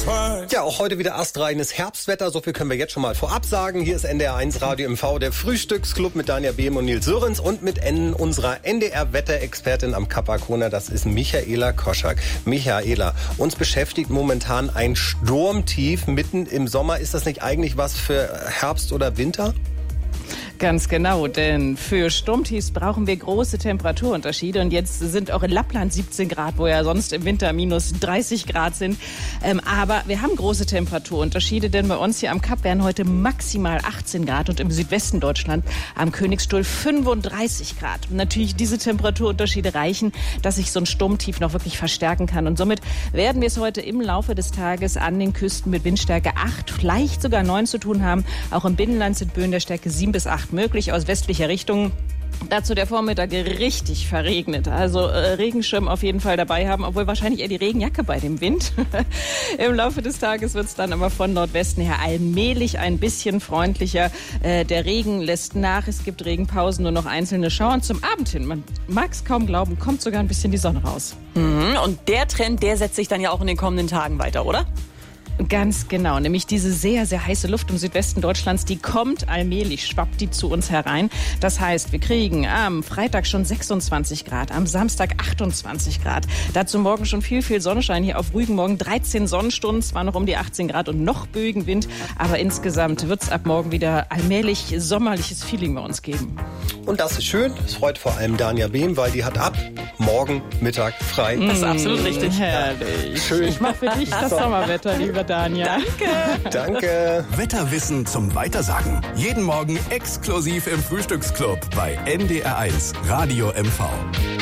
Ja, auch heute wieder astreines Herbstwetter. So viel können wir jetzt schon mal vorab sagen. Hier ist NDR1 Radio MV, der Frühstücksclub mit Danja Behm und Nils Sörens und mit unserer NDR-Wetterexpertin am Kapakona. Das ist Michaela Koschak. Michaela, uns beschäftigt momentan ein Sturmtief mitten im Sommer. Ist das nicht eigentlich was für Herbst oder Winter? Ganz genau, denn für Sturmtiefs brauchen wir große Temperaturunterschiede. Und jetzt sind auch in Lappland 17 Grad, wo ja sonst im Winter minus 30 Grad sind. Aber wir haben große Temperaturunterschiede, denn bei uns hier am Kap wären heute maximal 18 Grad und im Südwesten Deutschland am Königsstuhl 35 Grad. Und natürlich diese Temperaturunterschiede reichen, dass sich so ein Sturmtief noch wirklich verstärken kann. Und somit werden wir es heute im Laufe des Tages an den Küsten mit Windstärke 8, vielleicht sogar 9 zu tun haben. Auch im Binnenland sind Böen der Stärke 7 bis 8 möglich aus westlicher Richtung. Dazu der Vormittag richtig verregnet. Also Regenschirm auf jeden Fall dabei haben, obwohl wahrscheinlich eher die Regenjacke bei dem Wind. Im Laufe des Tages wird es dann aber von Nordwesten her allmählich ein bisschen freundlicher. Der Regen lässt nach, es gibt Regenpausen, nur noch einzelne Schauer. Und zum Abend hin, man mag es kaum glauben, kommt sogar ein bisschen die Sonne raus. Und der Trend, der setzt sich dann ja auch in den kommenden Tagen weiter, oder? Ganz genau, nämlich diese sehr, sehr heiße Luft im Südwesten Deutschlands, die kommt allmählich, schwappt die zu uns herein. Das heißt, wir kriegen am Freitag schon 26 Grad, am Samstag 28 Grad. Dazu morgen schon viel Sonnenschein hier auf Rügen. Morgen 13 Sonnenstunden, zwar noch um die 18 Grad und noch Böigenwind, aber insgesamt wird es ab morgen wieder allmählich sommerliches Feeling bei uns geben. Und das ist schön, das freut vor allem Danja Behm, weil die hat ab morgen Mittag frei. Das ist absolut richtig. Herrlich. Schön. Ich mache für dich das Sommerwetter, lieber Danja. Danke. Wetterwissen zum Weitersagen. Jeden Morgen exklusiv im Frühstücksclub bei NDR1 Radio MV.